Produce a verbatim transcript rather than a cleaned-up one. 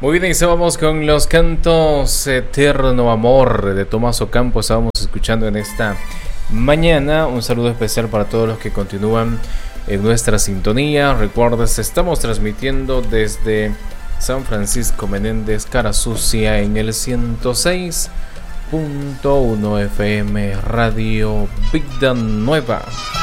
Muy bien, y vamos con los cantos Eterno Amor de Tomás Ocampo. Estábamos escuchando en esta mañana. Un saludo especial para todos los que continúan en nuestra sintonía. Recuerdes, estamos transmitiendo desde San Francisco Menéndez, Cara Sucia, en el ciento seis punto uno F M Radio Vida Nueva.